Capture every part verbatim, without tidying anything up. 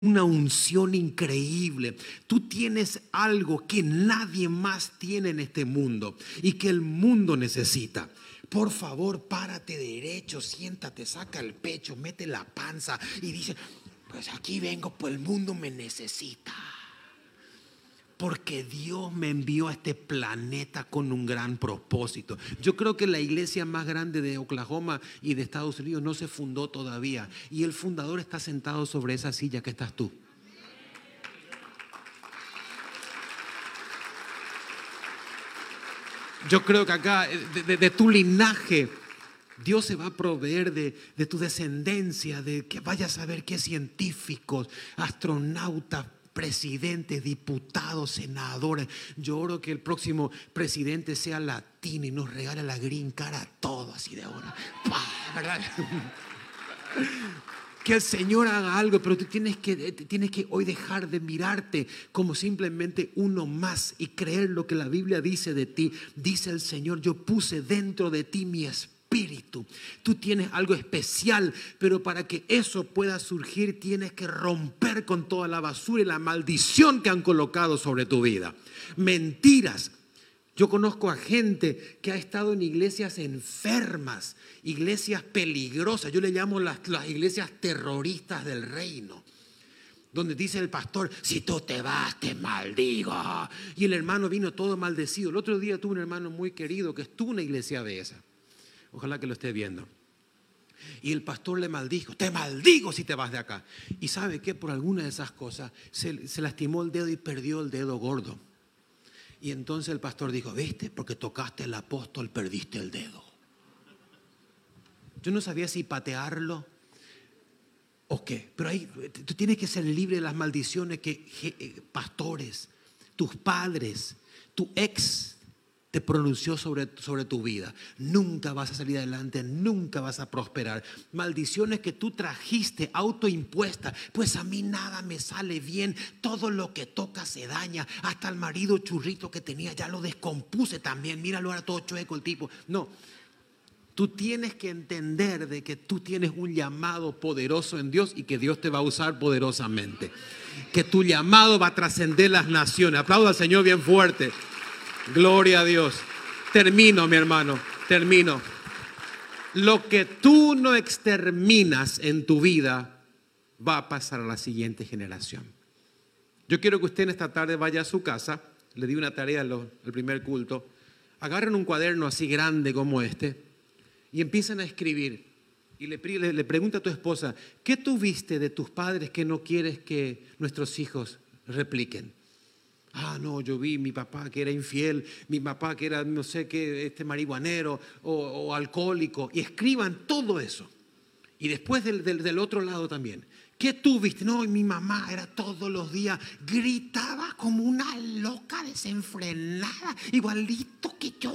una unción increíble. Tú tienes algo que nadie más tiene en este mundo y que el mundo necesita. Por favor, párate derecho, siéntate, saca el pecho, mete la panza y dice: pues aquí vengo, pues el mundo me necesita. Porque Dios me envió a este planeta con un gran propósito. Yo creo que la iglesia más grande de Oklahoma y de Estados Unidos no se fundó todavía. Y el fundador está sentado sobre esa silla que estás tú. Yo creo que acá, de, de, de tu linaje, Dios se va a proveer de, de tu descendencia, de que vayas a ver qué científicos, astronautas, presidentes, diputados, senadores. Yo oro que el próximo presidente sea latino y nos regale la green card a todos así de ahora. ¿Verdad? Que el Señor haga algo, pero tú tienes que, tienes que hoy dejar de mirarte como simplemente uno más y creer lo que la Biblia dice de ti. Dice el Señor: yo puse dentro de ti mi espíritu. Espíritu. Tú tienes algo especial, pero para que eso pueda surgir tienes que romper con toda la basura y la maldición que han colocado sobre tu vida. Mentiras. Yo conozco a gente que ha estado en iglesias enfermas, iglesias peligrosas. Yo le llamo las, las iglesias terroristas del reino, donde dice el pastor: si tú te vas, te maldigo. Y el hermano vino todo maldecido. El otro día tuve un hermano muy querido que estuvo en una iglesia de esa. Ojalá que lo esté viendo. Y el pastor le maldijo: te maldigo si te vas de acá. Y sabe que por alguna de esas cosas se, se lastimó el dedo y perdió el dedo gordo. Y entonces el pastor dijo: viste, porque tocaste al apóstol, perdiste el dedo. Yo no sabía si patearlo o qué. Pero ahí tú tienes que ser libre de las maldiciones que eh, pastores, tus padres, tu ex te pronunció sobre, sobre tu vida. Nunca vas a salir adelante, nunca vas a prosperar. Maldiciones que tú trajiste autoimpuestas: pues a mí nada me sale bien, todo lo que toca se daña, hasta el marido churrito que tenía ya lo descompuse también, míralo ahora todo chueco el tipo. No, tú tienes que entender de que tú tienes un llamado poderoso en Dios y que Dios te va a usar poderosamente, que tu llamado va a trascender las naciones. Aplauda al Señor bien fuerte. Gloria a Dios. Termino, mi hermano, termino. Lo que tú no exterminas en tu vida va a pasar a la siguiente generación. Yo quiero que usted en esta tarde vaya a su casa. Le di una tarea al primer culto. Agarren un cuaderno así grande como este y empiecen a escribir. Y le, le, le pregunta a tu esposa: ¿qué tuviste de tus padres que no quieres que nuestros hijos repliquen? Ah, no, yo vi mi papá que era infiel, mi papá que era no sé qué, este marihuanero o, o alcohólico. Y escriban todo eso. Y después del, del, del otro lado también: ¿qué tú viste? No, mi mamá era todos los días, gritaba como una loca desenfrenada, igualito que yo.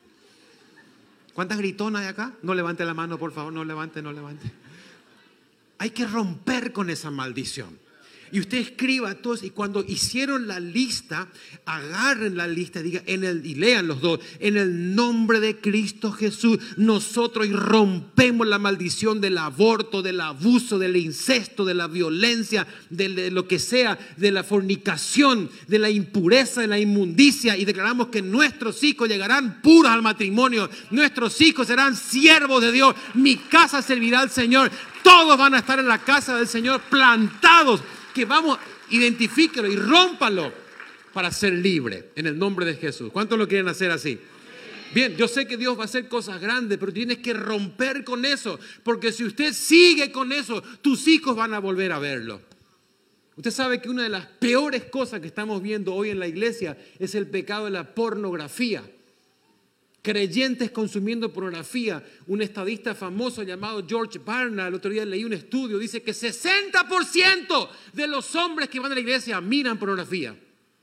¿Cuántas gritonas hay acá? No levante la mano, por favor, no levante, no levante. Hay que romper con esa maldición. Y usted escriba todos, y cuando hicieron la lista, agarren la lista y, diga, en el, y lean los dos: en el nombre de Cristo Jesús, nosotros rompemos la maldición del aborto, del abuso, del incesto, de la violencia, de, de lo que sea, de la fornicación, de la impureza, de la inmundicia, y declaramos que nuestros hijos llegarán puros al matrimonio, nuestros hijos serán siervos de Dios, mi casa servirá al Señor, todos van a estar en la casa del Señor plantados. Que vamos, identifíquelo y rómpalo para ser libre en el nombre de Jesús. ¿Cuántos lo quieren hacer así? Bien, yo sé que Dios va a hacer cosas grandes, pero tienes que romper con eso, porque si usted sigue con eso, tus hijos van a volver a verlo. Usted sabe que una de las peores cosas que estamos viendo hoy en la iglesia es el pecado de la pornografía. Creyentes consumiendo pornografía. Un estadista famoso llamado George Barna, el otro día leí un estudio, dice que sesenta por ciento de los hombres que van a la iglesia miran pornografía.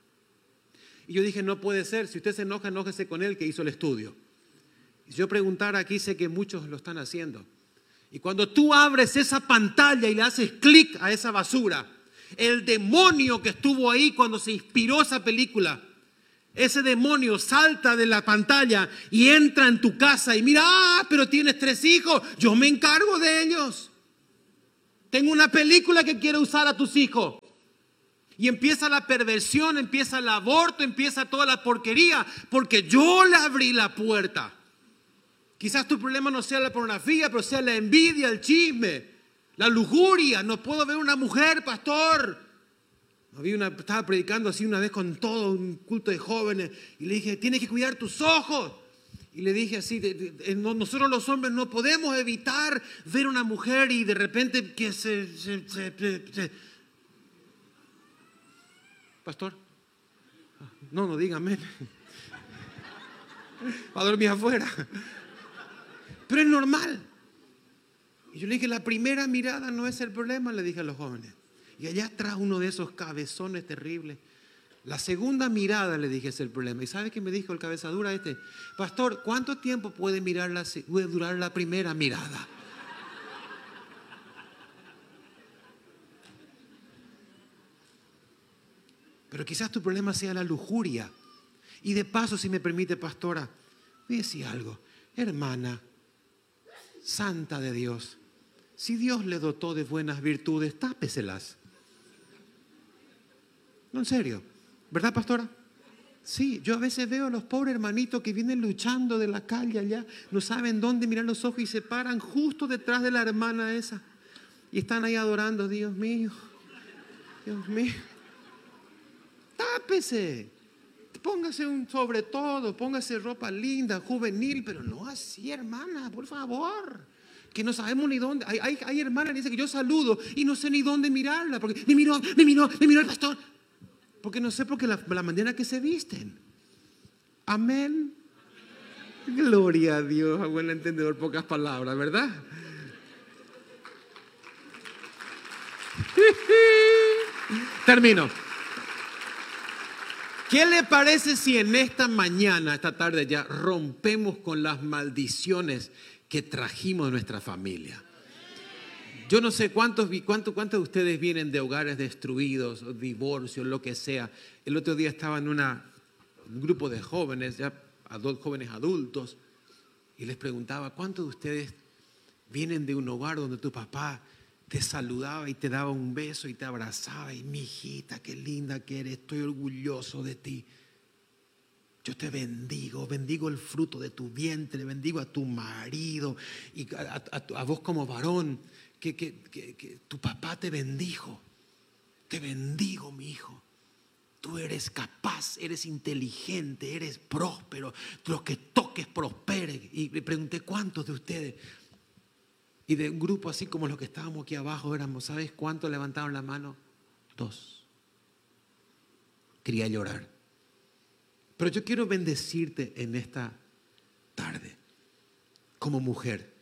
Y yo dije: no puede ser. Si usted se enoja, enójese con él que hizo el estudio. Y si yo preguntara aquí, sé que muchos lo están haciendo. Y cuando tú abres esa pantalla y le haces clic a esa basura, el demonio que estuvo ahí cuando se inspiró esa película, ese demonio salta de la pantalla y entra en tu casa y mira: ah, pero tienes tres hijos, yo me encargo de ellos. Tengo una película que quiero usar a tus hijos. Y empieza la perversión, empieza el aborto, empieza toda la porquería, porque yo le abrí la puerta. Quizás tu problema no sea la pornografía, pero sea la envidia, el chisme, la lujuria. No puedo ver una mujer, pastor. Había una, estaba predicando así una vez con todo un culto de jóvenes y le dije, tienes que cuidar tus ojos. Y le dije así, de, de, de, nosotros los hombres no podemos evitar ver una mujer y de repente que se... se, se, se, se Pastor, no, no diga amén. Va a dormir afuera. Pero es normal. Y yo le dije, la primera mirada no es el problema, le dije a los jóvenes. Y allá atrás uno de esos cabezones terribles. La segunda mirada, le dije, es el problema. ¿Y sabe qué me dijo el cabezadura este? Pastor, ¿cuánto tiempo puede, mirar la, puede durar la primera mirada? Pero quizás tu problema sea la lujuria. Y de paso, si me permite, pastora, voy a decir algo. Hermana, santa de Dios, si Dios le dotó de buenas virtudes, tápeselas. No, en serio. ¿Verdad, pastora? Sí, yo a veces veo a los pobres hermanitos que vienen luchando de la calle allá, no saben dónde mirar los ojos y se paran justo detrás de la hermana esa. Y están ahí adorando, Dios mío, Dios mío. Tápese, póngase un sobre todo, póngase ropa linda, juvenil, pero no así, hermana, por favor. Que no sabemos ni dónde. Hay, hay, hay hermanas que dicen que yo saludo y no sé ni dónde mirarla, porque me miró, me miró, me miró el pastor. Porque no sé por qué la, la manera que se visten. Amén. Gloria a Dios, a buen entendedor, pocas palabras, ¿verdad? Termino. ¿Qué le parece si en esta mañana, esta tarde ya, rompemos con las maldiciones que trajimos de nuestra familia? Yo no sé cuántos, cuántos, cuántos de ustedes vienen de hogares destruidos, divorcios, lo que sea. El otro día estaba en una, un grupo de jóvenes, ya adult, jóvenes adultos, y les preguntaba, ¿cuántos de ustedes vienen de un hogar donde tu papá te saludaba y te daba un beso y te abrazaba y mi hijita, qué linda que eres, estoy orgulloso de ti? Yo te bendigo, bendigo el fruto de tu vientre, bendigo a tu marido y a, a, a vos como varón, que, que, que, que tu papá te bendijo. Te bendigo, mi hijo. Tú eres capaz, eres inteligente, eres próspero. Lo que toques prospere. Y le pregunté, ¿cuántos de ustedes? Y de un grupo así como los que estábamos aquí abajo éramos, ¿sabes cuántos levantaron la mano? Dos. Quería llorar. Pero yo quiero bendecirte en esta tarde, como mujer,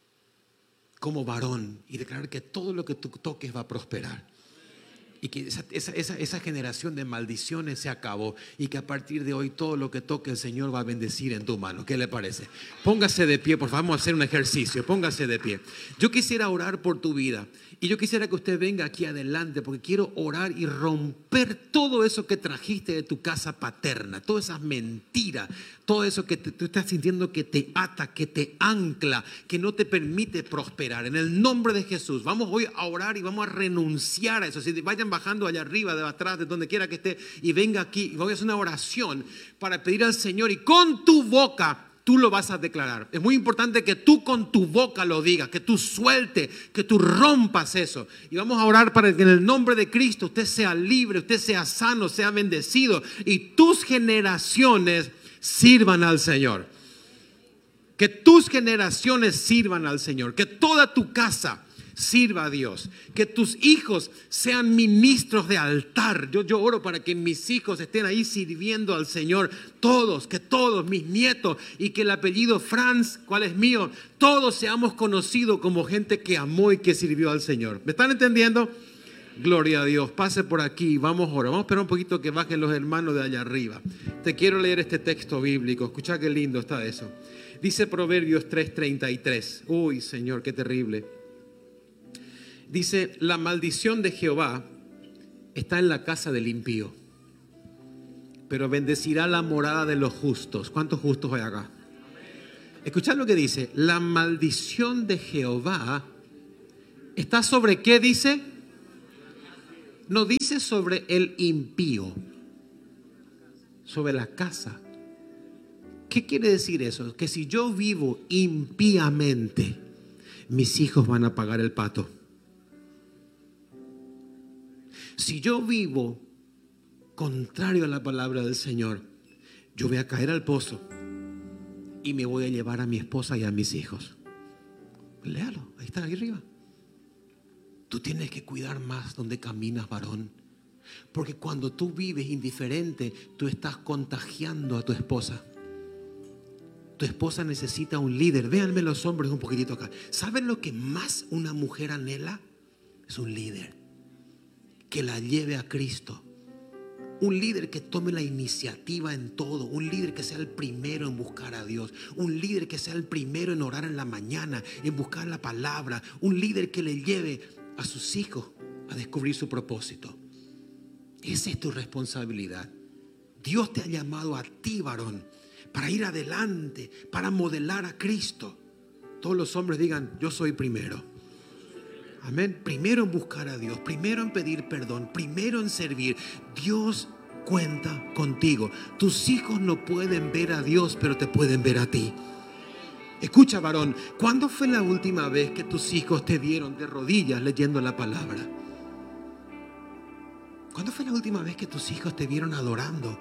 como varón, y declarar que todo lo que tú toques va a prosperar. Y que esa, esa, esa, esa generación de maldiciones se acabó. Y que a partir de hoy todo lo que toque el Señor va a bendecir en tu mano. ¿Qué le parece? Póngase de pie, por favor, vamos a hacer un ejercicio. Póngase de pie. Yo quisiera orar por tu vida. Y yo quisiera que usted venga aquí adelante, porque quiero orar y romper todo eso que trajiste de tu casa paterna. Todas esas mentiras. Todo eso que te, tú estás sintiendo que te ata, que te ancla, que no te permite prosperar. En el nombre de Jesús, vamos hoy a orar y vamos a renunciar a eso. Si vayan bajando allá arriba, de atrás, de donde quiera que esté, y venga aquí, y voy a hacer una oración para pedir al Señor, y con tu boca tú lo vas a declarar. Es muy importante que tú con tu boca lo digas, que tú sueltes, que tú rompas eso. Y vamos a orar para que en el nombre de Cristo usted sea libre, usted sea sano, sea bendecido, y tus generaciones sirvan al Señor. Que tus generaciones sirvan al Señor. Que toda tu casa sirva a Dios. Que tus hijos sean ministros de altar. Yo, yo oro para que mis hijos estén ahí sirviendo al Señor. Todos, que todos mis nietos, y que el apellido Franz, cuál es mío, todos seamos conocidos como gente que amó y que sirvió al Señor. ¿Me están entendiendo? Gloria a Dios. Pase por aquí. Vamos ahora. Vamos a esperar un poquito que bajen los hermanos de allá arriba. Te quiero leer este texto bíblico. Escucha qué lindo está eso. Dice Proverbios tres treinta y tres. Uy, Señor, qué terrible. Dice, la maldición de Jehová está en la casa del impío, pero bendecirá la morada de los justos. ¿Cuántos justos hay acá? Escuchad lo que dice. La maldición de Jehová ¿Está sobre qué dice? No dice sobre el impío, sobre la casa. ¿Qué quiere decir eso? Que si yo vivo impíamente, mis hijos van a pagar el pato. Si yo vivo contrario a la palabra del Señor, yo voy a caer al pozo y me voy a llevar a mi esposa y a mis hijos. Léalo, ahí está, ahí arriba. Tú tienes que cuidar más donde caminas, varón. Porque cuando tú vives indiferente, tú estás contagiando a tu esposa. Tu esposa necesita un líder. Véanme los hombres un poquitito acá. ¿Saben lo que más una mujer anhela? Es un líder que la lleve a Cristo. Un líder que tome la iniciativa en todo. Un líder que sea el primero en buscar a Dios. Un líder que sea el primero en orar en la mañana, en buscar la palabra. Un líder que le lleve a sus hijos a descubrir su propósito. Esa es tu responsabilidad. Dios te ha llamado a ti, varón, para ir adelante, para modelar a Cristo. Todos los hombres digan: yo soy primero. Amén. Primero en buscar a Dios, primero en pedir perdón, primero en servir. Dios cuenta contigo. Tus hijos no pueden ver a Dios, pero te pueden ver a ti. Escucha, varón, ¿cuándo fue la última vez que tus hijos te vieron de rodillas leyendo la palabra? ¿Cuándo fue la última vez que tus hijos te vieron adorando?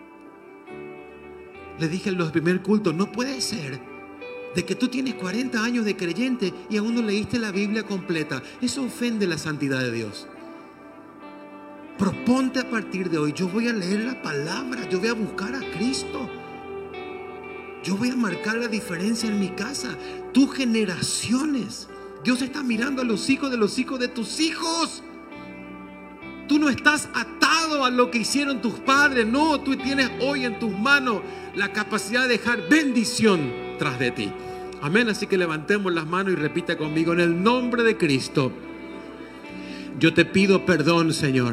Le dije en los primer cultos, no puede ser de que tú tienes cuarenta años de creyente y aún no leíste la Biblia completa. Eso ofende la santidad de Dios. Proponte a partir de hoy: yo voy a leer la palabra, yo voy a buscar a Cristo. Yo voy a marcar la diferencia en mi casa. Tus generaciones. Dios está mirando a los hijos de los hijos de tus hijos. Tú no estás atado a lo que hicieron tus padres. No, tú tienes hoy en tus manos la capacidad de dejar bendición tras de ti. Amén. Así que levantemos las manos y repita conmigo: en el nombre de Cristo, yo te pido perdón, Señor,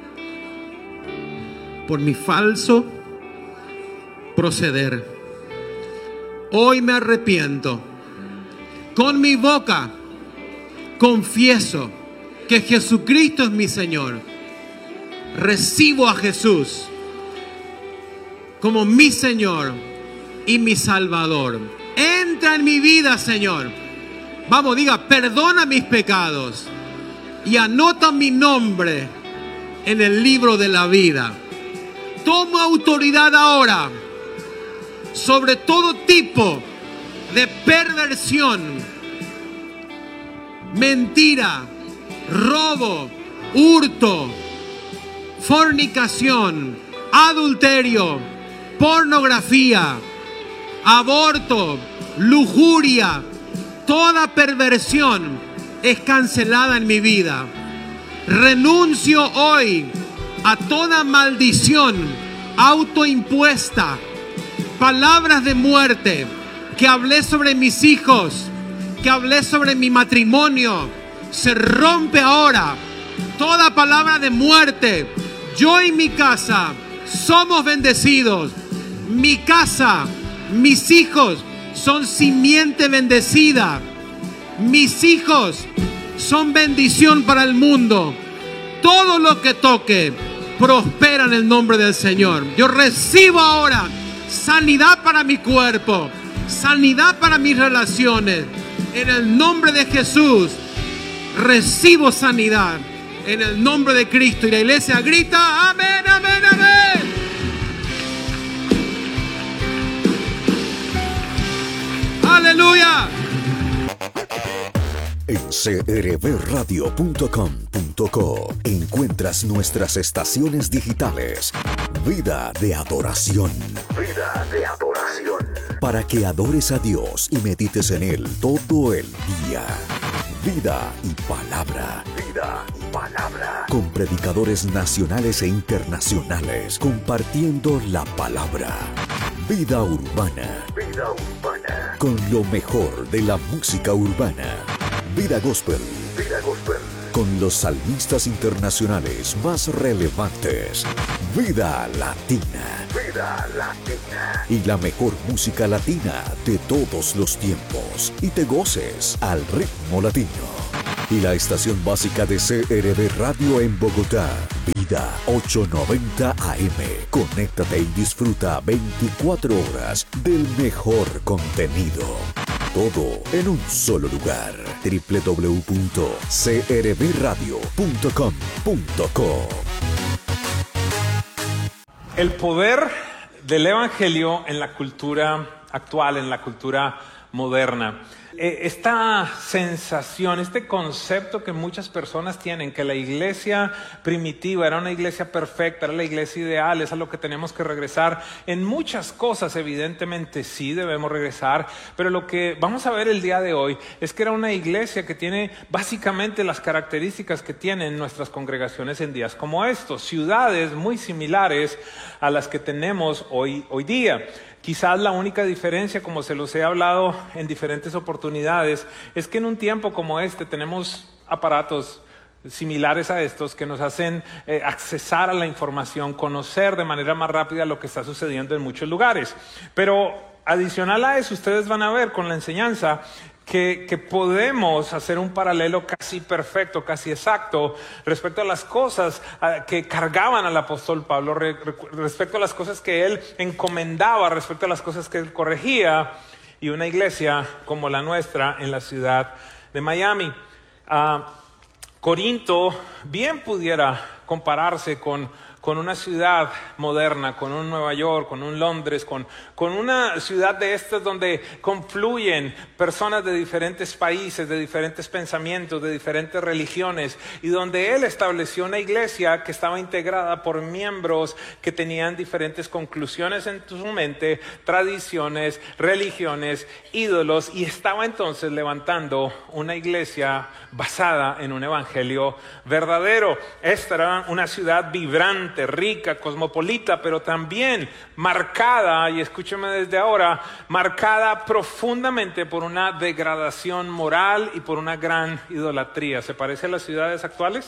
por mi falso proceder. Hoy me arrepiento. Con mi boca confieso que Jesucristo es mi Señor. Recibo a Jesús como mi Señor y mi Salvador. Entra en mi vida, Señor. Vamos, diga: perdona mis pecados y anota mi nombre en el libro de la vida. Tomo autoridad ahora sobre todo tipo de perversión, mentira, robo, hurto, fornicación, adulterio, pornografía, aborto, lujuria. Toda perversión es cancelada en mi vida. Renuncio hoy a toda maldición autoimpuesta. Palabras de muerte que hablé sobre mis hijos, que hablé sobre mi matrimonio, se rompe ahora. Toda palabra de muerte. Yo y mi casa somos bendecidos. Mi casa, mis hijos son simiente bendecida. Mis hijos son bendición para el mundo. Todo lo que toque prospera en el nombre del Señor. Yo recibo ahora sanidad para mi cuerpo, sanidad para mis relaciones. En el nombre de Jesús recibo sanidad. En el nombre de Cristo. Y la iglesia grita: amén, amén, amén. Aleluya. En c r b radio punto com punto co encuentras nuestras estaciones digitales. Vida de adoración. Vida de adoración. Para que adores a Dios y medites en Él todo el día. Vida y palabra. Vida y palabra. Con predicadores nacionales e internacionales compartiendo la palabra. Vida urbana. Vida urbana. Con lo mejor de la música urbana. Vida gospel. Vida gospel. Con los salmistas internacionales más relevantes. Vida latina. Vida latina. Y la mejor música latina de todos los tiempos. Y te goces al ritmo latino. y la estación básica de C R V Radio en Bogotá. Vida ochocientos noventa A M. Conéctate y disfruta veinticuatro horas del mejor contenido. Todo en un solo lugar. doble u doble u doble u punto c r v radio punto com punto co. El poder del evangelio en la cultura actual, en la cultura moderna. Esta sensación, este concepto que muchas personas tienen, que la iglesia primitiva era una iglesia perfecta, era la iglesia ideal, es a lo que tenemos que regresar. En muchas cosas, evidentemente, sí debemos regresar, pero lo que vamos a ver el día de hoy es que era una iglesia que tiene básicamente las características que tienen nuestras congregaciones en días como estos, ciudades muy similares a las que tenemos hoy, hoy día. Quizás la única diferencia, como se los he hablado en diferentes oportunidades, es que en un tiempo como este tenemos aparatos similares a estos que nos hacen eh, accesar a la información, conocer de manera más rápida lo que está sucediendo en muchos lugares. Pero adicional a eso, ustedes van a ver con la enseñanza Que, que podemos hacer un paralelo casi perfecto, casi exacto respecto a las cosas uh, que cargaban al apóstol Pablo, re, re, respecto a las cosas que él encomendaba, respecto a las cosas que él corregía, y una iglesia como la nuestra en la ciudad de Miami. Uh, Corinto bien pudiera compararse con con una ciudad moderna, con un Nueva York, con un Londres, con, con una ciudad de estas donde confluyen personas de diferentes países, de diferentes pensamientos, de diferentes religiones, y donde él estableció una iglesia que estaba integrada por miembros que tenían diferentes conclusiones en su mente, tradiciones, religiones, ídolos, y estaba entonces levantando una iglesia basada en un evangelio verdadero. Esta era una ciudad vibrante, rica, cosmopolita, pero también marcada, y escúcheme desde ahora, marcada profundamente por una degradación moral y por una gran idolatría. ¿Se parece a las ciudades actuales?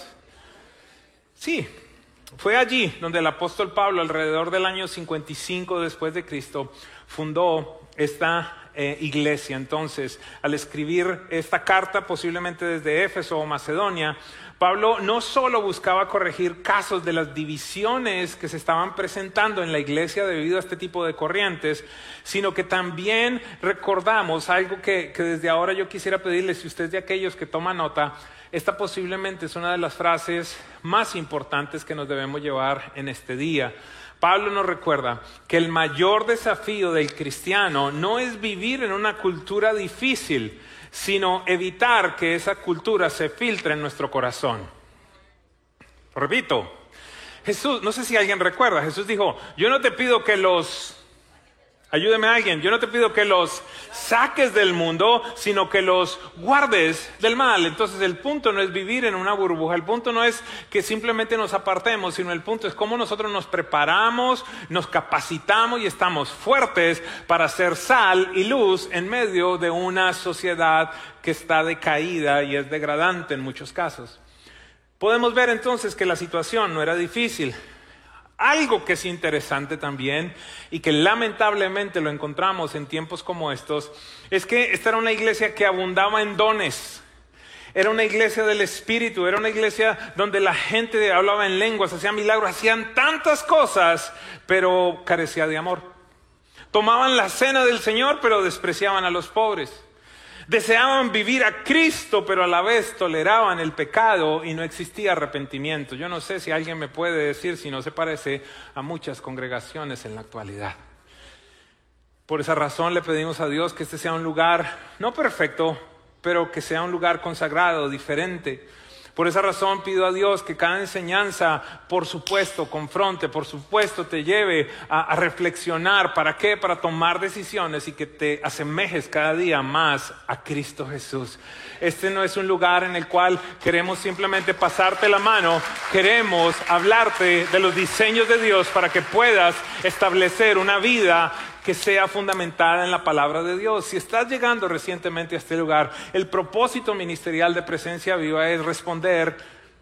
Sí. Fue allí donde el apóstol Pablo, alrededor del año cincuenta y cinco después de Cristo, fundó esta eh, iglesia. Entonces, al escribir esta carta, posiblemente desde Éfeso o Macedonia, Pablo no solo buscaba corregir casos de las divisiones que se estaban presentando en la iglesia debido a este tipo de corrientes, sino que también recordamos algo que, que desde ahora yo quisiera pedirles, si usted es de aquellos que toma nota, esta posiblemente es una de las frases más importantes que nos debemos llevar en este día. Pablo nos recuerda que el mayor desafío del cristiano no es vivir en una cultura difícil, sino evitar que esa cultura se filtre en nuestro corazón. Lo repito, Jesús, no sé si alguien recuerda, Jesús dijo, yo no te pido que los... Ayúdeme a alguien, yo no te pido que los saques del mundo, sino que los guardes del mal. Entonces el punto no es vivir en una burbuja, el punto no es que simplemente nos apartemos, sino el punto es cómo nosotros nos preparamos, nos capacitamos y estamos fuertes para ser sal y luz en medio de una sociedad que está decaída y es degradante en muchos casos. Podemos ver entonces que la situación no era difícil. Algo que es interesante también y que lamentablemente lo encontramos en tiempos como estos es que esta era una iglesia que abundaba en dones. Era una iglesia del Espíritu, era una iglesia donde la gente hablaba en lenguas, hacía milagros, hacían tantas cosas, pero carecía de amor. Tomaban la cena del Señor, pero despreciaban a los pobres. Deseaban vivir a Cristo, pero a la vez toleraban el pecado y no existía arrepentimiento. Yo no sé si alguien me puede decir si no se parece a muchas congregaciones en la actualidad. Por esa razón le pedimos a Dios que este sea un lugar, no perfecto, pero que sea un lugar consagrado, diferente. Por esa razón pido a Dios que cada enseñanza, por supuesto, confronte, por supuesto, te lleve a, a reflexionar. ¿Para qué? Para tomar decisiones y que te asemejes cada día más a Cristo Jesús. Este no es un lugar en el cual queremos simplemente pasarte la mano. Queremos hablarte de los diseños de Dios para que puedas establecer una vida que sea fundamentada en la palabra de Dios. Si estás llegando recientemente a este lugar, el propósito ministerial de Presencia Viva es responder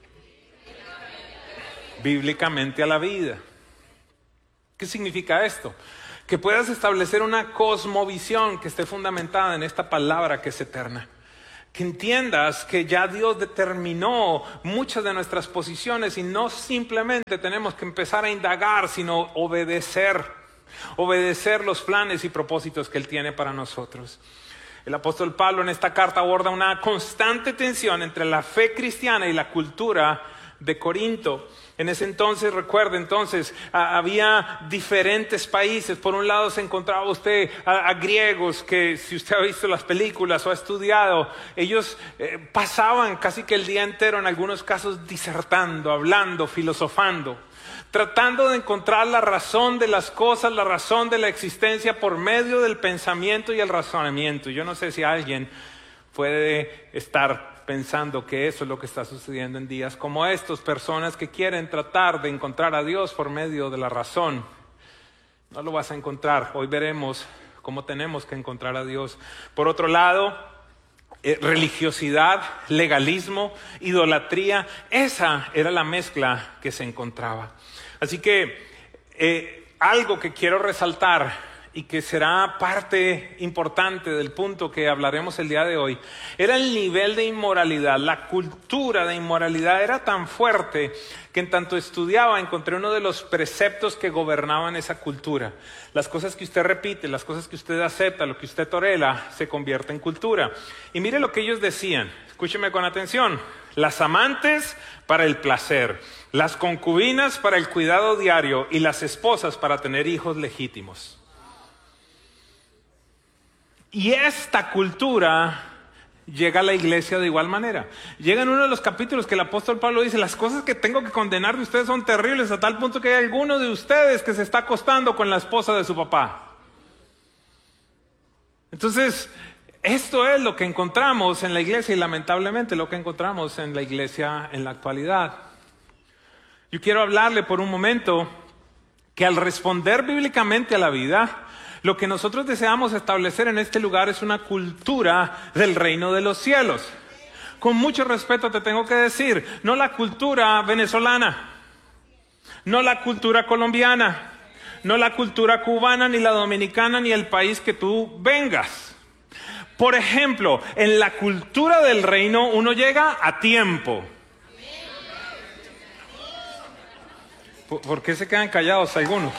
bíblicamente a la vida. ¿Qué significa esto? Que puedas establecer una cosmovisión que esté fundamentada en esta palabra que es eterna. Que entiendas que ya Dios determinó muchas de nuestras posiciones y no simplemente tenemos que empezar a indagar, sino obedecer, obedecer los planes y propósitos que Él tiene para nosotros. El apóstol Pablo en esta carta aborda una constante tensión entre la fe cristiana y la cultura de Corinto. En ese entonces, recuerde, entonces había diferentes países. Por un lado se encontraba usted a, a griegos que, si usted ha visto las películas o ha estudiado, ellos eh, pasaban casi que el día entero, en algunos casos, disertando, hablando, filosofando, tratando de encontrar la razón de las cosas, la razón de la existencia por medio del pensamiento y el razonamiento. Yo no sé si alguien puede estar pensando que eso es lo que está sucediendo en días como estos, personas que quieren tratar de encontrar a Dios por medio de la razón. No lo vas a encontrar. Hoy veremos cómo tenemos que encontrar a Dios. Por otro lado, eh, religiosidad, legalismo, idolatría, esa era la mezcla que se encontraba. Así que eh, algo que quiero resaltar y que será parte importante del punto que hablaremos el día de hoy, era el nivel de inmoralidad. La cultura de inmoralidad era tan fuerte que en tanto estudiaba encontré uno de los preceptos que gobernaban esa cultura. Las cosas que usted repite, las cosas que usted acepta, lo que usted tolera, se convierte en cultura. Y mire lo que ellos decían, escúcheme con atención: las amantes para el placer, las concubinas para el cuidado diario y las esposas para tener hijos legítimos. Y esta cultura llega a la iglesia de igual manera. Llega en uno de los capítulos que el apóstol Pablo dice: las cosas que tengo que condenar de ustedes son terribles, a tal punto que hay alguno de ustedes que se está acostando con la esposa de su papá. Entonces, esto es lo que encontramos en la iglesia y lamentablemente lo que encontramos en la iglesia en la actualidad. Yo quiero hablarle por un momento que al responder bíblicamente a la vida, lo que nosotros deseamos establecer en este lugar es una cultura del reino de los cielos. Con mucho respeto te tengo que decir, no la cultura venezolana, no la cultura colombiana, no la cultura cubana, ni la dominicana, ni el país que tú vengas. Por ejemplo, en la cultura del reino uno llega a tiempo. ¿Por qué se quedan callados algunos?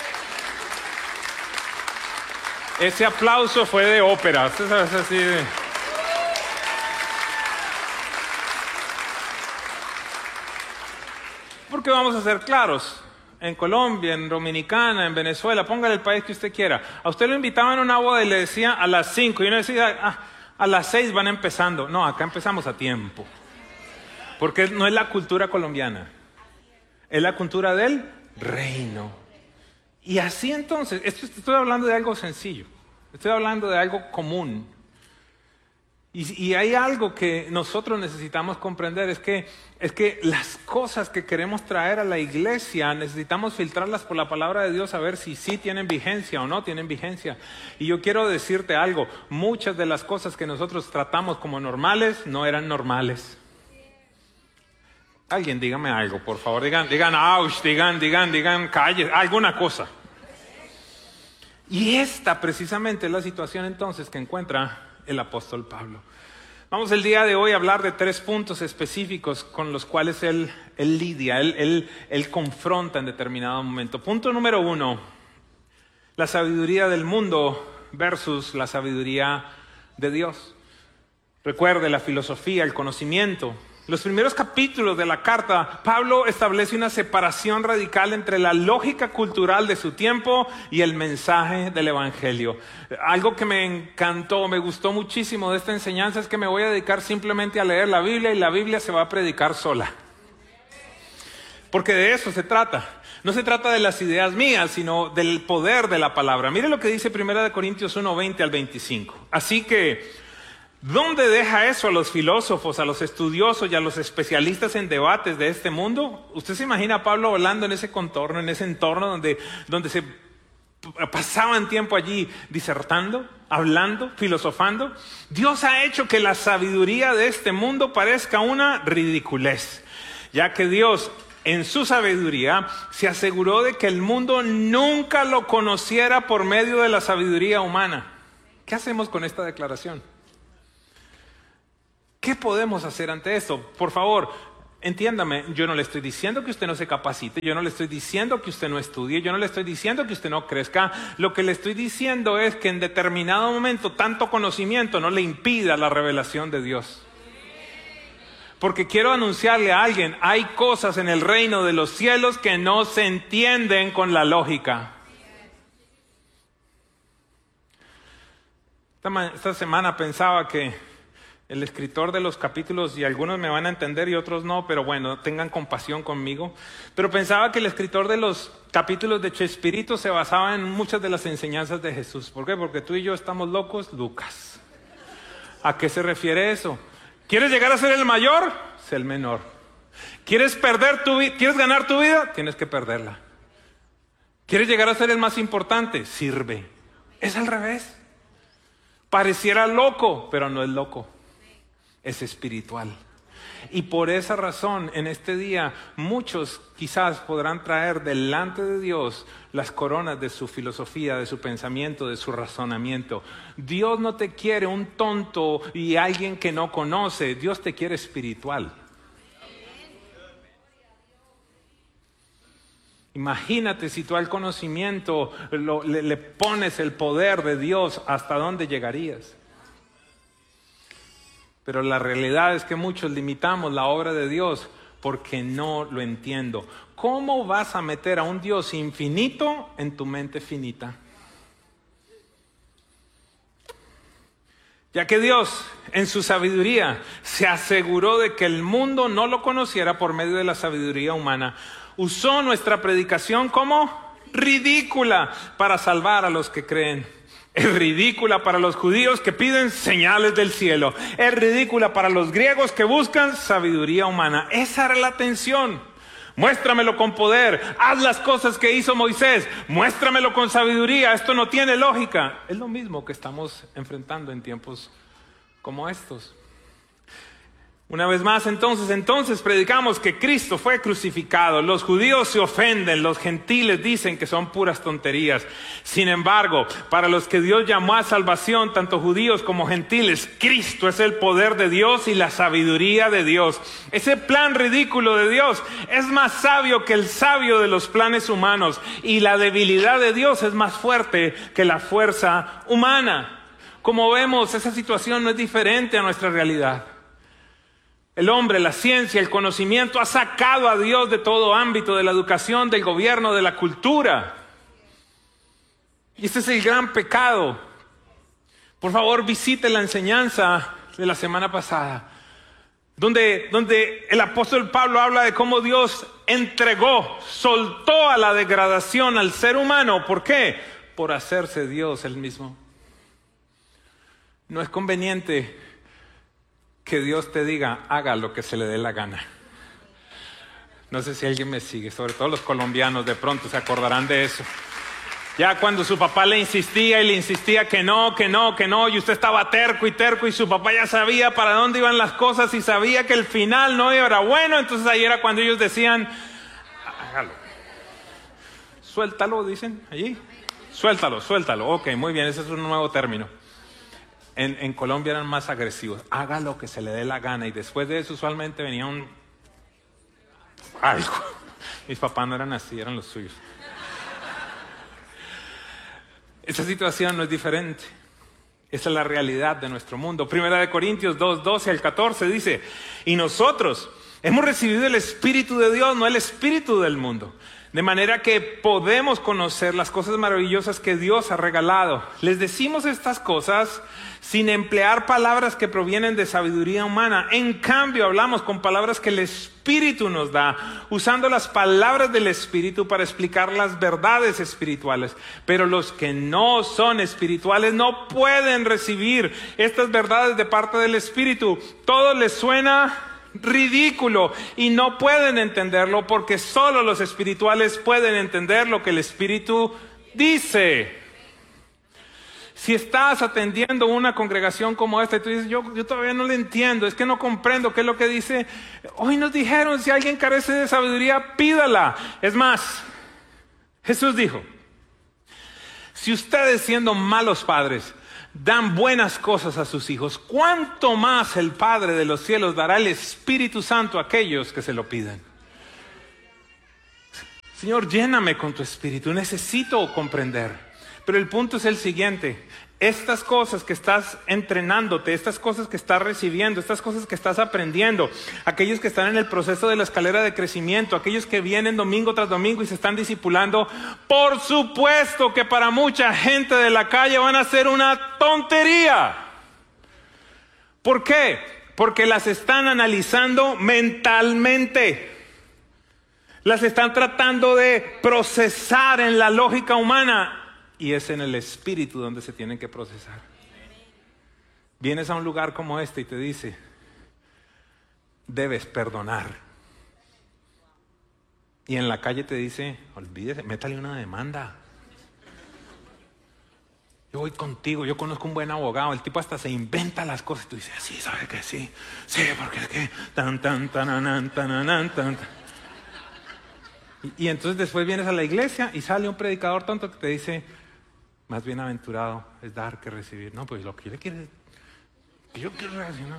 Ese aplauso fue de ópera. Usted sabe, es así de... Porque vamos a ser claros. En Colombia, en Dominicana, en Venezuela, póngale el país que usted quiera. A usted lo invitaban a una boda y le decía a las cinco. Y uno decía, ah, a las seis van empezando. No, acá empezamos a tiempo. Porque no es la cultura colombiana. Es la cultura del reino. Y así entonces, esto, estoy hablando de algo sencillo, estoy hablando de algo común. Y, y hay algo que nosotros necesitamos comprender, es que, es que las cosas que queremos traer a la iglesia, necesitamos filtrarlas por la palabra de Dios a ver si sí tienen vigencia o no tienen vigencia. Y yo quiero decirte algo, muchas de las cosas que nosotros tratamos como normales, no eran normales. Alguien dígame algo, por favor. Digan, digan, ouch, digan, digan, digan, calle, alguna cosa. Y esta precisamente es la situación entonces que encuentra el apóstol Pablo. Vamos el día de hoy a hablar de tres puntos específicos con los cuales él, él lidia, él, él, él confronta en determinado momento. Punto número uno, la sabiduría del mundo versus la sabiduría de Dios. Recuerde la filosofía, el conocimiento. Los primeros capítulos de la carta, Pablo establece una separación radical entre la lógica cultural de su tiempo y el mensaje del evangelio. Algo que me encantó, me gustó muchísimo de esta enseñanza es que me voy a dedicar simplemente a leer la Biblia y la Biblia se va a predicar sola. Porque de eso se trata. No se trata de las ideas mías, sino del poder de la palabra. Mire lo que dice primera de Corintios uno, veinte al veinticinco. Así que, ¿dónde deja eso a los filósofos, a los estudiosos y a los especialistas en debates de este mundo? ¿Usted se imagina a Pablo hablando en ese contorno, en ese entorno donde, donde se pasaban tiempo allí disertando, hablando, filosofando? Dios ha hecho que la sabiduría de este mundo parezca una ridiculez, ya que Dios en su sabiduría se aseguró de que el mundo nunca lo conociera por medio de la sabiduría humana. ¿Qué hacemos con esta declaración? ¿Qué podemos hacer ante esto? Por favor, entiéndame, yo no le estoy diciendo que usted no se capacite, yo no le estoy diciendo que usted no estudie, yo no le estoy diciendo que usted no crezca. Lo que le estoy diciendo es que en determinado momento tanto conocimiento no le impida la revelación de Dios. Porque quiero anunciarle a alguien, hay cosas en el reino de los cielos que no se entienden con la lógica. Esta, esta semana pensaba que el escritor de los capítulos, y algunos me van a entender y otros no, pero bueno, tengan compasión conmigo. Pero pensaba que el escritor de los capítulos de Chespirito se basaba en muchas de las enseñanzas de Jesús. ¿Por qué? Porque tú y yo estamos locos, Lucas. ¿A qué se refiere eso? ¿Quieres llegar a ser el mayor? Sé el menor. ¿Quieres perder tu vida? ¿Quieres ganar tu vida? Tienes que perderla. ¿Quieres llegar a ser el más importante? Sirve. Es al revés. Pareciera loco, pero no es loco. Es espiritual. Y por esa razón, en este día, muchos quizás podrán traer delante de Dios las coronas de su filosofía, de su pensamiento, de su razonamiento. Dios no te quiere un tonto y alguien que no conoce. Dios te quiere espiritual. Imagínate si tú al conocimiento lo, le, le pones el poder de Dios, ¿hasta dónde llegarías? Pero la realidad es que muchos limitamos la obra de Dios porque no lo entiendo. ¿Cómo vas a meter a un Dios infinito en tu mente finita? Ya que Dios, en su sabiduría, se aseguró de que el mundo no lo conociera por medio de la sabiduría humana, usó nuestra predicación como ridícula para salvar a los que creen. Es ridícula para los judíos que piden señales del cielo. Es ridícula para los griegos que buscan sabiduría humana. Esa era la tensión. Muéstramelo con poder. Haz las cosas que hizo Moisés. Muéstramelo con sabiduría. Esto no tiene lógica. Es lo mismo que estamos enfrentando en tiempos como estos. Una vez más, entonces, entonces predicamos que Cristo fue crucificado. Los judíos se ofenden, los gentiles dicen que son puras tonterías. Sin embargo, para los que Dios llamó a salvación, tanto judíos como gentiles, Cristo es el poder de Dios y la sabiduría de Dios. Ese plan ridículo de Dios es más sabio que el sabio de los planes humanos, y la debilidad de Dios es más fuerte que la fuerza humana. Como vemos, esa situación no es diferente a nuestra realidad. El hombre, la ciencia, el conocimiento ha sacado a Dios de todo ámbito, de la educación, del gobierno, de la cultura. Y este es el gran pecado. Por favor, visite la enseñanza de la semana pasada, donde, donde el apóstol Pablo habla de cómo Dios entregó, soltó a la degradación al ser humano. ¿Por qué? Por hacerse Dios él mismo. No es conveniente que Dios te diga, haga lo que se le dé la gana. No sé si alguien me sigue, sobre todo los colombianos de pronto se acordarán de eso. Ya cuando su papá le insistía y le insistía que no, que no, que no, y usted estaba terco y terco y su papá ya sabía para dónde iban las cosas y sabía que el final no era bueno, entonces ahí era cuando ellos decían, hágalo. Suéltalo, dicen allí. Suéltalo, suéltalo. Ok, muy bien, ese es un nuevo término. En, en Colombia eran más agresivos. Haga lo que se le dé la gana. Y después de eso usualmente venía un... algo. Mis papás no eran así, eran los suyos. Esa situación no es diferente. Esa es la realidad de nuestro mundo. Primera de Corintios dos, doce al catorce dice, y nosotros hemos recibido el Espíritu de Dios, no el espíritu del mundo. De manera que podemos conocer las cosas maravillosas que Dios ha regalado. Les decimos estas cosas sin emplear palabras que provienen de sabiduría humana. En cambio, hablamos con palabras que el Espíritu nos da, usando las palabras del Espíritu para explicar las verdades espirituales. Pero los que no son espirituales no pueden recibir estas verdades de parte del Espíritu. Todo les suena ridículo y no pueden entenderlo porque solo los espirituales pueden entender lo que el Espíritu dice. Si estás atendiendo una congregación como esta y tú dices, yo, yo todavía no le entiendo, es que no comprendo qué es lo que dice. Hoy nos dijeron, si alguien carece de sabiduría, pídala. Es más, Jesús dijo, si ustedes siendo malos padres dan buenas cosas a sus hijos, ¿cuánto más el Padre de los cielos dará el Espíritu Santo a aquellos que se lo piden? Señor, lléname con tu Espíritu, necesito comprender. Pero el punto es el siguiente: estas cosas que estás entrenándote, estas cosas que estás recibiendo, estas cosas que estás aprendiendo, aquellos que están en el proceso de la escalera de crecimiento, aquellos que vienen domingo tras domingo y se están discipulando, por supuesto que para mucha gente de la calle van a ser una tontería. ¿Por qué? Porque las están analizando mentalmente. Las están tratando de procesar en la lógica humana. Y es en el espíritu donde se tienen que procesar. Vienes a un lugar como este y te dice, debes perdonar. Y en la calle te dice, olvídese, métale una demanda. Yo voy contigo, yo conozco un buen abogado. El tipo hasta se inventa las cosas. Y tú dices, sí, ¿sabe que sí? Sí, porque es que tan, tan, tan, tan, tan, tan, tan. Y, y entonces después vienes a la iglesia y sale un predicador tonto que te dice, más bienaventurado es dar que recibir. No, pues lo que yo quiero, que yo quiero reaccionar.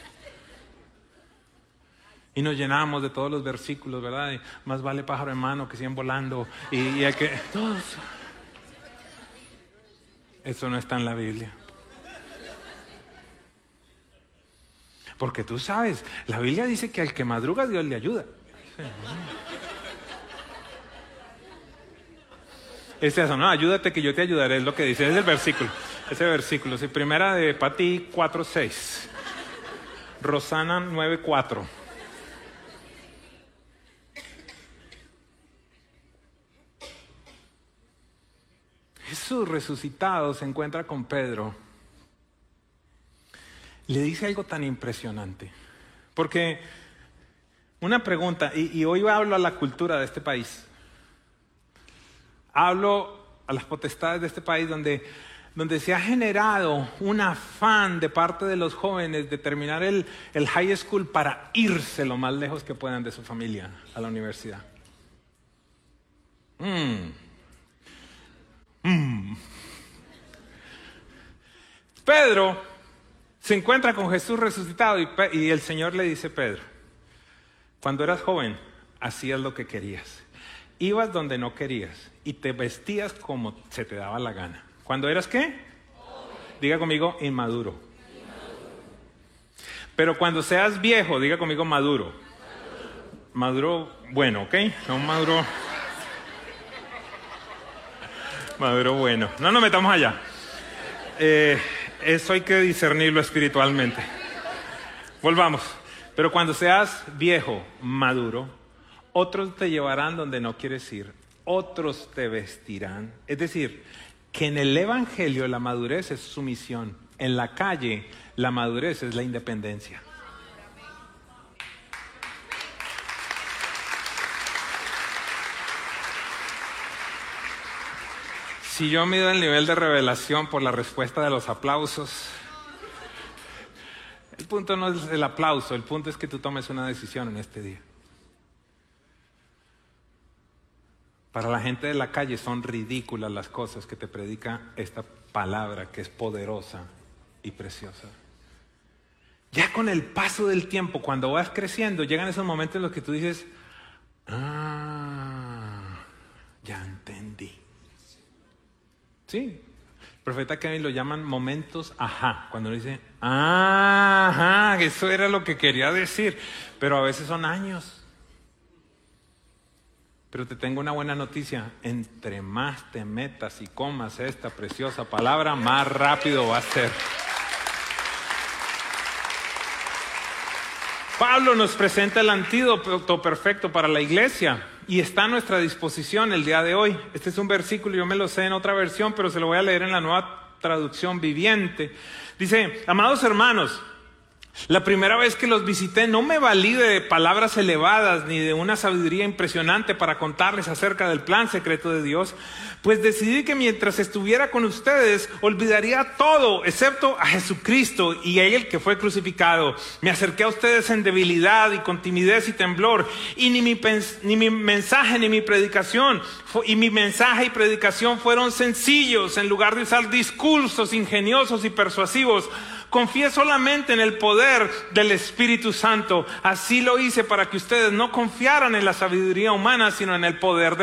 Y nos llenamos de todos los versículos, ¿verdad? Y más vale pájaro en mano que cien volando. Y, y hay que... Todo eso. Eso no está en la Biblia. Porque tú sabes, la Biblia dice que al que madruga Dios le ayuda. Sí. Es eso, no, ayúdate que yo te ayudaré, es lo que dice, es el versículo, ese versículo, sí, primera de Pati cuatro seis, Rosana nueve cuatro. Jesús resucitado se encuentra con Pedro, le dice algo tan impresionante, porque una pregunta, y, y hoy hablo a la cultura de este país. Hablo a las potestades de este país donde, donde se ha generado un afán de parte de los jóvenes de terminar el, el high school para irse lo más lejos que puedan de su familia a la universidad. Mm. Mm. Pedro se encuentra con Jesús resucitado y, y el Señor le dice, Pedro, cuando eras joven hacías lo que querías. Ibas donde no querías y te vestías como se te daba la gana. ¿Cuándo eras qué? Joven. Diga conmigo, inmaduro. Inmaduro. Pero cuando seas viejo, diga conmigo, maduro. Maduro, maduro bueno, ¿ok? No maduro... Maduro bueno. No nos metamos allá. Eh, eso hay que discernirlo espiritualmente. Volvamos. Pero cuando seas viejo, maduro, otros te llevarán donde no quieres ir, otros te vestirán. Es decir, que en el evangelio la madurez es sumisión, en la calle la madurez es la independencia. Si yo mido el nivel de revelación por la respuesta de los aplausos, el punto no es el aplauso, el punto es que tú tomes una decisión en este día. Para la gente de la calle son ridículas las cosas que te predica esta palabra que es poderosa y preciosa. Ya con el paso del tiempo, cuando vas creciendo, llegan esos momentos en los que tú dices, ah, ya entendí. Sí, el profeta Kevin lo llaman momentos ajá, cuando uno dice, ah, ajá, eso era lo que quería decir, pero a veces son años. Pero te tengo una buena noticia, entre más te metas y comas esta preciosa palabra, más rápido va a ser. Pablo nos presenta el antídoto perfecto para la iglesia y está a nuestra disposición el día de hoy. Este es un versículo, yo me lo sé en otra versión, pero se lo voy a leer en la Nueva Traducción Viviente. Dice, amados hermanos, La primera vez que los visité no me valí de palabras elevadas ni de una sabiduría impresionante para contarles acerca del plan secreto de Dios, pues decidí que mientras estuviera con ustedes olvidaría todo excepto a Jesucristo y a Él que fue crucificado. Me acerqué a ustedes en debilidad y con timidez y temblor, y ni mi, pens- ni mi mensaje ni mi predicación fu- y mi mensaje y predicación fueron sencillos. En lugar de usar discursos ingeniosos y persuasivos, confié solamente en el poder del Espíritu Santo. Así lo hice para que ustedes no confiaran en la sabiduría humana, sino en el poder de